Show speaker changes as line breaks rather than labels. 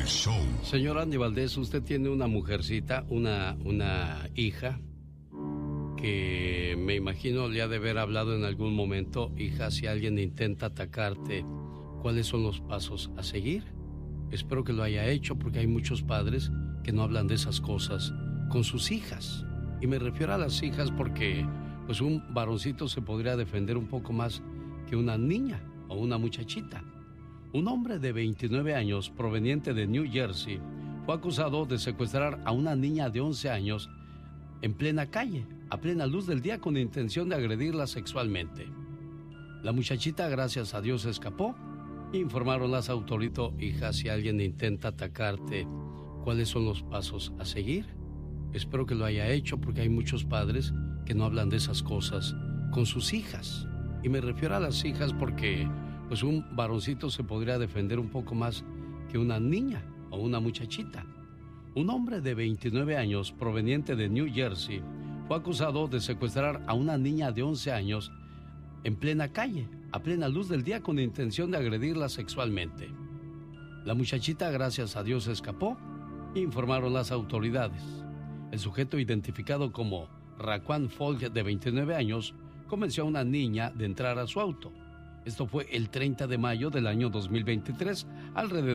show.
Señor Andy Valdés, usted tiene una mujercita, una hija, que me imagino le ha de haber hablado en algún momento. Hija, si alguien intenta atacarte, ¿cuáles son los pasos a seguir? Espero que lo haya hecho, porque hay muchos padres que no hablan de esas cosas con sus hijas. Y me refiero a las hijas porque pues un varoncito se podría defender un poco más que una niña o una muchachita. Un hombre de 29 años proveniente de New Jersey fue acusado de secuestrar a una niña de 11 años en plena calle, a plena luz del día, con intención de agredirla sexualmente. La muchachita, gracias a Dios, escapó. Informaron las autoridades. Hija, si alguien intenta atacarte, ¿cuáles son los pasos a seguir? Espero que lo haya hecho, porque hay muchos padres que no hablan de esas cosas con sus hijas. Y me refiero a las hijas porque pues un varoncito se podría defender un poco más que una niña o una muchachita. Un hombre de 29 años proveniente de New Jersey fue acusado de secuestrar a una niña de 11 años en plena calle, a plena luz del día, con intención de agredirla sexualmente. La muchachita, gracias a Dios, escapó, informaron las autoridades. El sujeto, identificado como Raquan Folk, de 29 años, convenció a una niña de entrar a su auto. Esto fue el 30 de mayo del año 2023, alrededor